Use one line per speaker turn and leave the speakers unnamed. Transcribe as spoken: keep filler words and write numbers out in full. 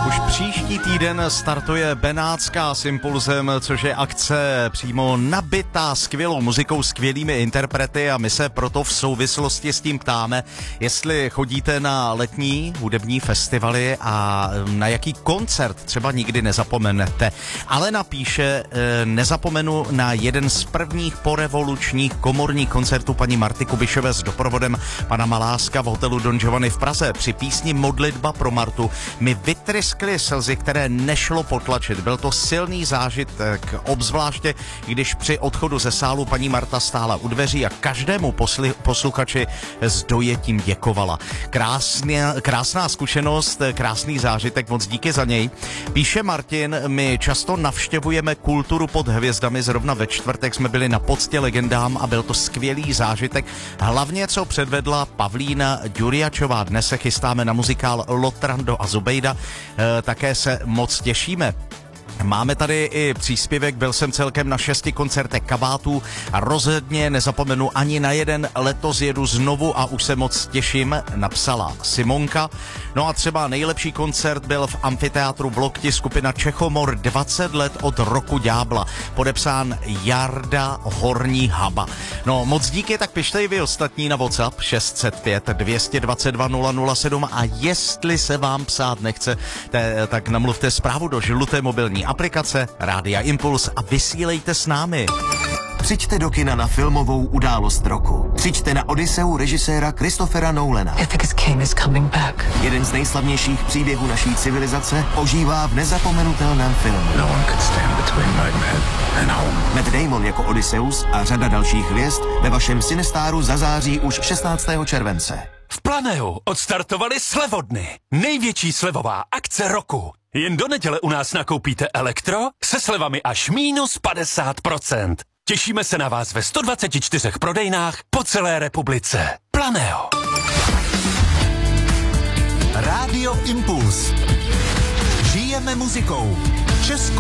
Už příští týden startuje Benátská s Impulsem, což je akce přímo nabitá skvělou muzikou, skvělými interprety a my se proto v souvislosti s tím ptáme, jestli chodíte na letní hudební festivaly a na jaký koncert třeba nikdy nezapomenete. Alena píše, nezapomenu na jeden z prvních porevolučních komorních koncertů paní Marty Kubišové s doprovodem pana Maláska v hotelu Don Giovanni v Praze. Při písni Modlitba pro Martu mi vytryskly slzy, které nešlo potlačit. Byl to silný zážitek, obzvláště když při odchodu ze sálu paní Marta stála u dveří a každému posli, posluchači s dojetím děkovala. Krásný, krásná zkušenost, krásný zážitek, moc díky za něj. Píše Martin, my často navštěvujeme kulturu pod hvězdami, zrovna ve čtvrtek jsme byli na poctě legendám a byl to skvělý zážitek. Hlavně, co předvedla Pavlína Ďuriačová. Dnes se chystáme na muzikál Lotrando a Zubejda, e, také se moc těšíme. Máme tady i příspěvek, byl jsem celkem na šesti koncertech Kabátů a rozhodně nezapomenu ani na jeden, letos jedu znovu a už se moc těším, napsala Simonka. No a třeba nejlepší koncert byl v amfiteátru v Lokti, skupina Čechomor, dvacet let od roku ďábla, podepsán Jarda Horní Haba. No moc díky, tak pište i vy ostatní na WhatsApp šest set pět dvě dva dva nula nula sedm a jestli se vám psát nechce, te, tak namluvte zprávu do žluté mobilní aplikace Rádia Impuls a vysílejte s námi.
Přijďte do kina na filmovou událost roku. Přijďte na Odysseu režiséra Christophera Nolana. Jeden z nejslavnějších příběhů naší civilizace ožívá v nezapomenutelném filmu.
No one could stand between nightmare and home.
Matt Damon jako Odysseus a řada dalších hvězd ve vašem Cinestáru zazáří už šestnáctého července.
V Planeu odstartovali slevodny. Největší slevová akce roku. Jen do neděle u nás nakoupíte elektro se slevami až minus padesát procent. Těšíme se na vás ve sto dvaceti čtyřech prodejnách po celé republice. Planeo.
Rádio Impuls. Žijeme muzikou. Českou